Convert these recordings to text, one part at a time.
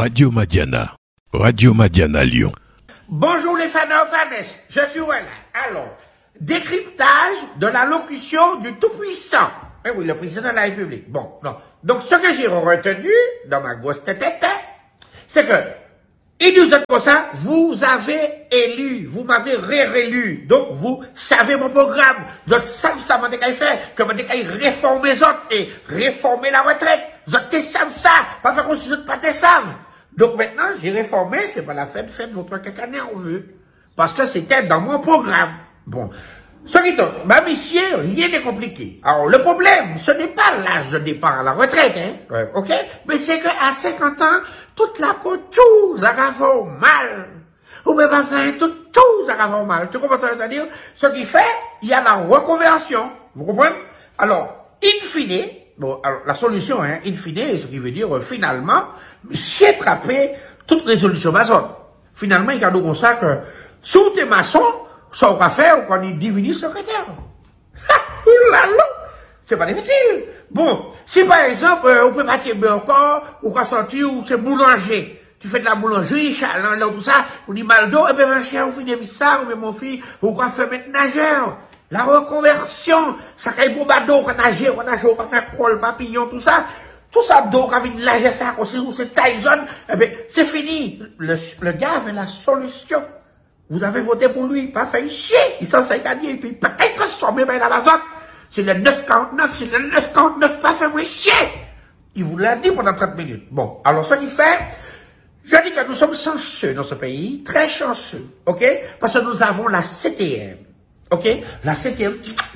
Radio Madiana. Radio Madiana Lyon. Bonjour les fans je suis Wella. Alors, décryptage de la locution du Tout-Puissant. Eh oui, le président de la République. Bon, non. Donc, ce que j'ai retenu dans ma grosse tête, c'est que, il nous a dit comme ça, vous avez élu, vous m'avez réélu. Donc, vous savez mon programme. Vous savez ça, mon décaille fait, que mon décaille réforme les autres et réformer la retraite. Vous savez ça, pas faire qu'on se pas te savent. Donc maintenant, j'ai réformé, c'est pas la fête, faites votre cacané en vue. Parce que c'était dans mon programme. Bon. Ce qui tombe, ma mission, rien n'est compliqué. Alors, le problème, ce n'est pas l'âge de départ à la retraite, hein. Ok? Mais c'est qu'à 50 ans, toute la peau, tout, ça va faire mal. Ou même pas faire toute chose, ça va faire mal. Tu comprends ce que ça veut dire? Ce qui fait, il y a la reconversion. Vous comprenez? Alors, in fine, bon, alors, la solution, hein, in fine, ce qui veut dire, finalement, c'est attraper toute résolution maçonne. Finalement, il y a donc ça que, sous tes maçons, ça on va faire quand il divine secrétaire. Ha! Oulala! C'est pas difficile. Bon, si par exemple, on peut bâtir bien encore, ou qu'on sortir, ou c'est boulanger. Tu fais de la boulangerie, chaland, là, tout ça, on dit mal d'eau, et bien, ma chère, on finit de ça, ou bien, mon fils, ou qu'on fait mettre nageur. La reconversion, ça caille pour bateau, qu'on nage, qu'on fait crawl, papillon, tout ça d'eau, qu'on vient de nager ça, qu'on c'est Tyson, eh bien, c'est fini. Le gars avait la solution. Vous avez voté pour lui, pas fait chier. Il s'en fait gagner, et puis, pas être transformé dans la zone. C'est le 949, c'est le 949, pas fait moins chier. Il vous l'a dit pendant 30 minutes. Bon, alors, ce qu'il fait, je dis que nous sommes chanceux dans ce pays, très chanceux, ok? Parce que nous avons la CTM. Ok? La CTM,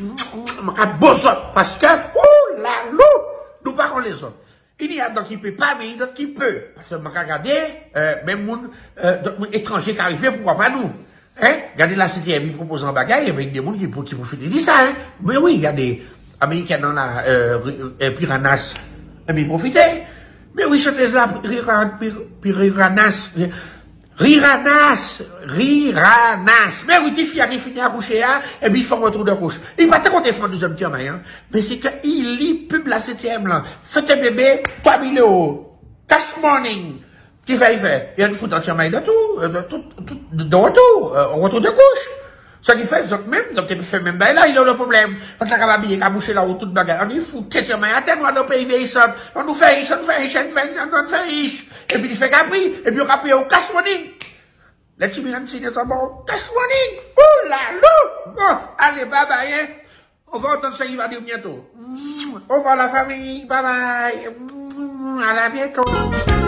à besoin, parce que, ouh là, nous parlons les autres. Il y a d'autres qui ne peuvent pas, mais il y a d'autres qui peuvent. Parce que, regardez, même d'autres étrangers qui arrivent, pourquoi pas nous? Hein? Regardez la CTM, ils proposent un bagage, avec des gens qui profitent de ça, hein? Mais oui, il y a des Américains dans la, Piranas, mais ils profitent. Mais oui, chantez là, Riranas. Mais oui, tes filles qui finissent à coucher, hein, et puis ils font un trou de couche. Il va te compter faire 12 hommes, hein. Mais c'est qu'il lit pub la 7e, là. Faites un bébé, 3 000 €. Cash morning. Qu'est-ce qu'il fait? Il y a une fout en tiamaille de tout, de retour, retour de couche. Ce qui fait, même, donc, il fait même, ben là, il a le problème. Quand la cababille, a bouché là où toute bagarre, on dit fou, t'es tiamaille, à terre, dans le pays vieillissant, on nous fait riche, on nous fait riche. Et puis il fait capri, et puis on capri au cash morning. Les Timiran signes sont bons. Cash morning. Ouh là là. Bon, allez, bye bye, hein. On va entendre ce qu'il va dire bientôt. Au revoir la famille. Bye bye. À la bientôt.